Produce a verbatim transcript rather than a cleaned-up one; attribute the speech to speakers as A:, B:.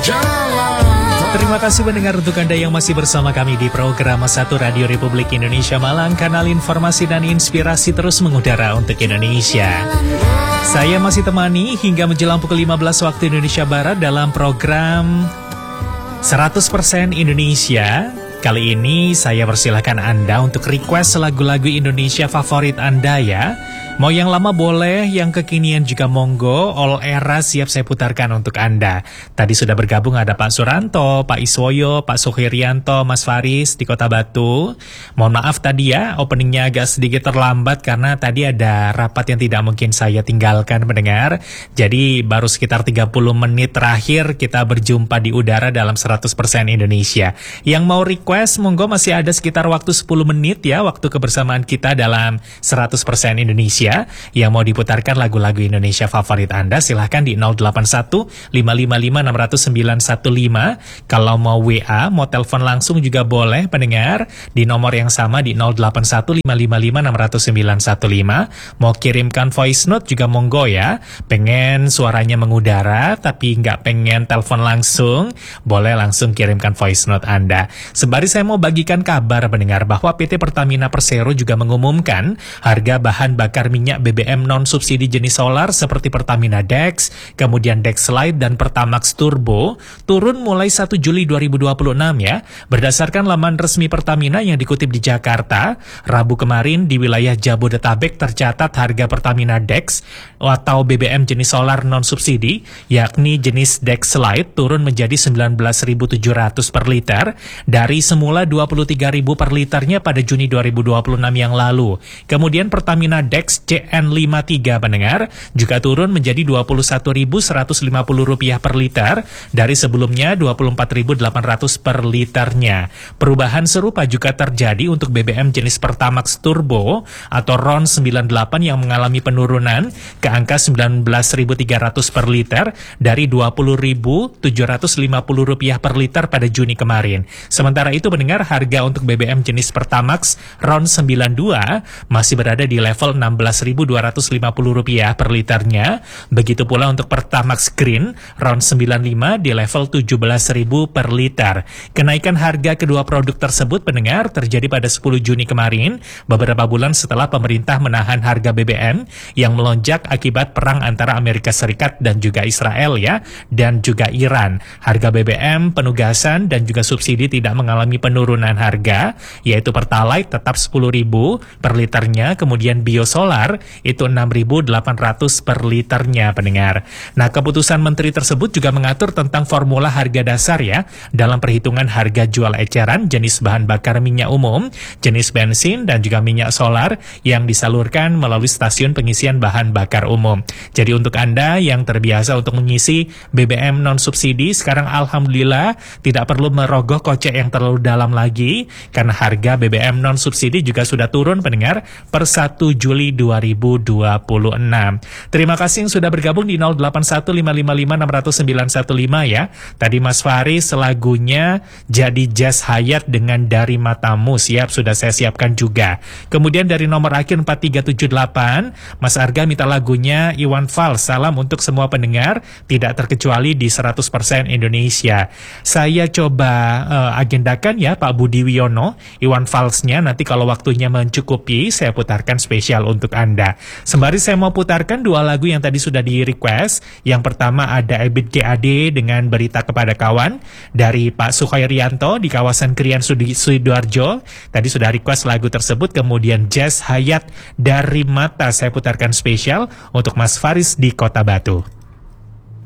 A: Terima kasih mendengar untuk Anda yang masih bersama kami di program satu Radio Republik Indonesia Malang, kanal informasi dan inspirasi terus mengudara untuk Indonesia. Saya masih temani hingga menjelang pukul lima belas waktu Indonesia Barat dalam program seratus persen Indonesia. Kali ini saya persilahkan Anda untuk request lagu-lagu Indonesia favorit Anda ya. Mau yang lama boleh, yang kekinian juga monggo, all era siap saya putarkan untuk Anda. Tadi sudah bergabung ada Pak Suranto, Pak Iswoyo, Pak Suhirianto, Mas Faris di Kota Batu. Mohon maaf tadi ya, openingnya agak sedikit terlambat karena tadi ada rapat yang tidak mungkin saya tinggalkan mendengar. Jadi baru sekitar tiga puluh menit terakhir kita berjumpa di udara dalam seratus persen Indonesia. Yang mau request, monggo masih ada sekitar waktu sepuluh menit ya, waktu kebersamaan kita dalam seratus persen Indonesia. Yang mau diputarkan lagu-lagu Indonesia favorit Anda, silahkan di nol delapan satu lima lima lima enam nol sembilan satu lima. Kalau mau W A, mau telepon langsung juga boleh pendengar di nomor yang sama di nol delapan satu lima lima lima enam nol sembilan satu lima. Mau kirimkan voice note juga monggo ya. Pengen suaranya mengudara tapi nggak pengen telepon langsung, boleh langsung kirimkan voice note Anda. Sembari saya mau bagikan kabar pendengar bahwa P T Pertamina Persero juga mengumumkan harga bahan bakar minyak B B M non-subsidi jenis solar seperti Pertamina Dex, kemudian Dex Lite dan Pertamax Turbo turun mulai satu Juli dua ribu dua puluh enam ya. Berdasarkan laman resmi Pertamina yang dikutip di Jakarta, Rabu kemarin di wilayah Jabodetabek tercatat harga Pertamina Dex atau B B M jenis solar non-subsidi yakni jenis Dex Lite turun menjadi sembilan belas ribu tujuh ratus per liter dari semula dua puluh tiga ribu per liternya pada Juni dua ribu dua puluh enam yang lalu. Kemudian Pertamina Dex C N lima tiga pendengar juga turun menjadi dua puluh satu ribu seratus lima puluh rupiah per liter dari sebelumnya dua puluh empat ribu delapan ratus per liternya. Perubahan serupa juga terjadi untuk B B M jenis Pertamax Turbo atau R O N sembilan puluh delapan yang mengalami penurunan ke angka sembilan belas ribu tiga ratus per liter dari dua puluh ribu tujuh ratus lima puluh rupiah per liter pada Juni kemarin. Sementara itu pendengar, harga untuk B B M jenis Pertamax R O N sembilan puluh dua masih berada di level enam belas ribu dua ratus lima puluh rupiah per liternya. Begitu pula untuk Pertamax Green R O N sembilan puluh lima di level tujuh belas ribu per liter. Kenaikan harga kedua produk tersebut pendengar terjadi pada sepuluh Juni kemarin, beberapa bulan setelah pemerintah menahan harga B B M yang melonjak akibat perang antara Amerika Serikat dan juga Israel ya, dan juga Iran. Harga B B M, penugasan dan juga subsidi tidak mengalami penurunan harga, yaitu Pertalite tetap sepuluh ribu per liternya, kemudian biosolar itu enam ribu delapan ratus per liternya pendengar. Nah, keputusan menteri tersebut juga mengatur tentang formula harga dasar ya, dalam perhitungan harga jual eceran jenis bahan bakar minyak umum, jenis bensin dan juga minyak solar yang disalurkan melalui stasiun pengisian bahan bakar umum. Jadi untuk Anda yang terbiasa untuk mengisi B B M non-subsidi, sekarang alhamdulillah tidak perlu merogoh kocek yang terlalu dalam lagi karena harga B B M non-subsidi juga sudah turun pendengar per satu Juli dua ribu dua puluh enam. Terima kasih yang sudah bergabung di nol delapan satu lima lima lima enam nol sembilan satu lima ya. Tadi Mas Faris lagunya Jadi Jazz Hayat dengan Dari Matamu, siap sudah saya siapkan juga. Kemudian dari nomor akhir empat tiga tujuh delapan, Mas Arga minta lagunya Iwan Fals, salam untuk semua pendengar tidak terkecuali di seratus persen Indonesia. Saya coba uh, agendakan ya Pak Budi Wiono Iwan Falsnya, nanti kalau waktunya mencukupi saya putarkan spesial untuk Anda. Sembari saya mau putarkan dua lagu yang tadi sudah di request. Yang pertama ada Ebit G A D dengan Berita Kepada Kawan dari Pak Suhairianto di kawasan Krian Sidoarjo. Tadi sudah request lagu tersebut. Kemudian Jazz Hayat Dari Mata saya putarkan spesial untuk Mas Faris di Kota Batu.